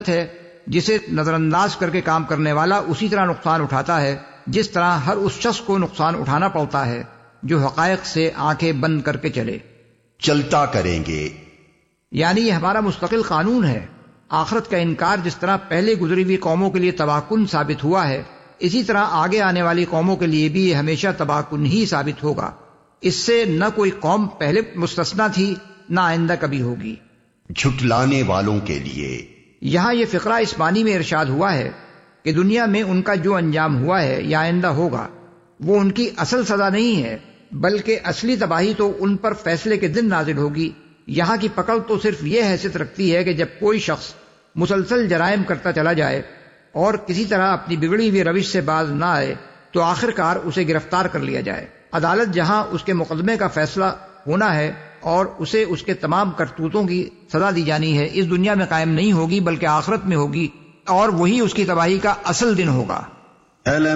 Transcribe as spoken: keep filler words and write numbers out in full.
شدت ہے، جسے نظر انداز کر کے کام کرنے والا اسی طرح نقصان اٹھاتا ہے جس طرح ہر اس شخص کو نقصان اٹھانا پڑتا ہے جو حقائق سے آنکھیں بند کر کے چلے۔ چلتا کریں گے، یعنی یہ ہمارا مستقل قانون ہے۔ آخرت کا انکار جس طرح پہلے گزری ہوئی قوموں کے لیے تباہ کن ثابت ہوا ہے، اسی طرح آگے آنے والی قوموں کے لیے بھی یہ ہمیشہ تباہ کن ہی ثابت ہوگا۔ اس سے نہ کوئی قوم پہلے مستثنا تھی نہ آئندہ کبھی ہوگی۔ جھٹلانے والوں کے لیے یہاں یہ فقرہ اس معنی میں ارشاد ہوا ہے کہ دنیا میں ان کا جو انجام ہوا ہے یا آئندہ ہوگا وہ ان کی اصل سزا نہیں ہے، بلکہ اصلی تباہی تو ان پر فیصلے کے دن نازل ہوگی۔ یہاں کی پکڑ تو صرف یہ حیثیت رکھتی ہے کہ جب کوئی شخص مسلسل جرائم کرتا چلا جائے اور کسی طرح اپنی بگڑی ہوئی روش سے باز نہ آئے تو آخر کار اسے گرفتار کر لیا جائے۔ عدالت جہاں اس کے مقدمے کا فیصلہ ہونا ہے اور اسے اس کے تمام کرتوتوں کی سزا دی جانی ہے، اس دنیا میں قائم نہیں ہوگی بلکہ آخرت میں ہوگی، اور وہی اس کی تباہی کا اصل دن ہوگا۔